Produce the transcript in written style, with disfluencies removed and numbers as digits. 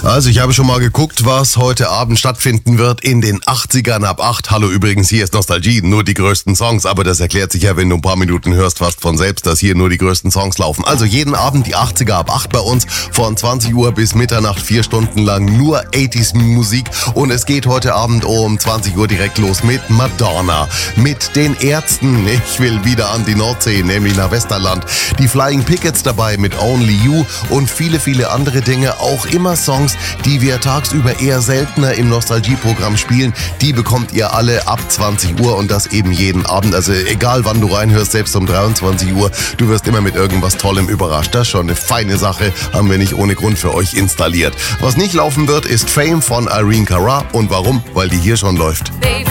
Also ich habe schon mal geguckt, was heute Abend stattfinden wird in den 80ern ab 8. Hallo übrigens, hier ist Nostalgie, nur die größten Songs, aber das erklärt sich ja, wenn du ein paar Minuten hörst, fast von selbst, dass hier nur die größten Songs laufen. Also jeden Abend die 80er ab 8 bei uns, von 20 Uhr bis Mitternacht, 4 Stunden lang nur 80s Musik und es geht heute Abend um 20 Uhr direkt los mit Madonna, mit den Ärzten, ich will wieder an die Nordsee, nämlich nach Westerland, die Flying Pickets dabei mit Only You und viele, viele andere Dinge, auch immer Songs, die wir tagsüber eher seltener im Nostalgie-Programm spielen, die bekommt ihr alle ab 20 Uhr und das eben jeden Abend. Also egal wann du reinhörst, selbst um 23 Uhr, du wirst immer mit irgendwas Tollem überrascht. Das ist schon eine feine Sache, haben wir nicht ohne Grund für euch installiert. Was nicht laufen wird, ist Fame von Irene Cara. Und warum? Weil die hier schon läuft. Baby.